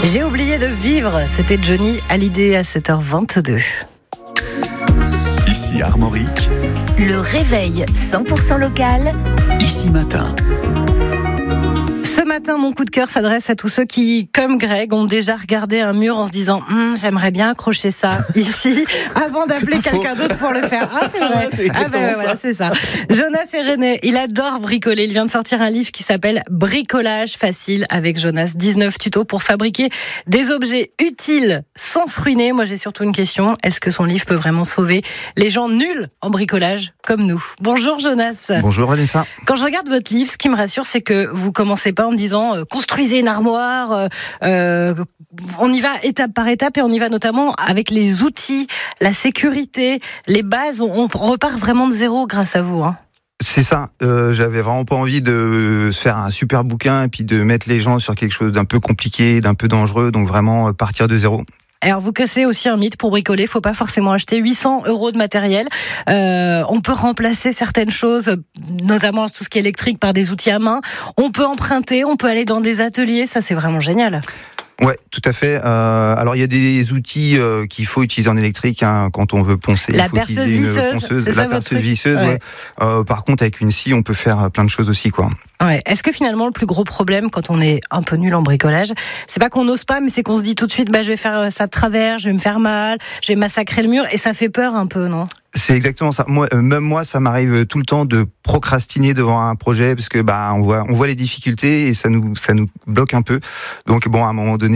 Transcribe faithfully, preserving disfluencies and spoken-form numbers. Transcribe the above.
J'ai oublié de vivre, c'était Johnny Hallyday à sept heures vingt-deux. Ici Armorique, le réveil cent pour cent local. Ici Matin. Ce matin, mon coup de cœur s'adresse à tous ceux qui, comme Greg, ont déjà regardé un mur en se disant hm, « j'aimerais bien accrocher ça ici » avant d'appeler quelqu'un d'autre pour le faire. Ah, c'est vrai. C'est exactement ah, ben, ça. Voilà, c'est ça. Jonas est rennais, il adore bricoler. Il vient de sortir un livre qui s'appelle « Bricolage facile » avec Jonas. dix-neuf tutos pour fabriquer des objets utiles sans se ruiner. Moi, j'ai surtout une question. Est-ce que son livre peut vraiment sauver les gens nuls en bricolage comme nous? Bonjour Jonas. Bonjour Vanessa. Quand je regarde votre livre, ce qui me rassure, c'est que vous commencez pas en me disant euh, construisez une armoire. Euh, euh, on y va étape par étape et on y va notamment avec les outils, la sécurité, les bases. On, on repart vraiment de zéro grâce à vous. Hein. C'est ça, euh, j'avais vraiment pas envie de faire un super bouquin et puis de mettre les gens sur quelque chose d'un peu compliqué, d'un peu dangereux, donc vraiment partir de zéro. Alors vous cassez aussi un mythe, pour bricoler, il faut pas forcément acheter huit cents euros de matériel. Euh, on peut remplacer certaines choses, notamment tout ce qui est électrique, par des outils à main. On peut emprunter, on peut aller dans des ateliers, ça c'est vraiment génial. Ouais, tout à fait. Euh, alors il y a des outils euh, qu'il faut utiliser en électrique hein, quand on veut poncer. La il faut perceuse utiliser visseuse, une ponceuse, c'est ça la votre perceuse truc visseuse. ouais. Ouais. Euh, par contre, avec une scie, on peut faire plein de choses aussi, quoi. Ouais. Est-ce que finalement le plus gros problème quand on est un peu nul en bricolage, c'est pas qu'on n'ose pas, mais c'est qu'on se dit tout de suite, bah je vais faire ça de travers, je vais me faire mal, je vais massacrer le mur, et ça fait peur un peu, non? C'est exactement ça. Moi, euh, même moi, ça m'arrive tout le temps de procrastiner devant un projet parce que bah on voit, on voit les difficultés et ça nous, ça nous bloque un peu. Donc bon, à un moment donné.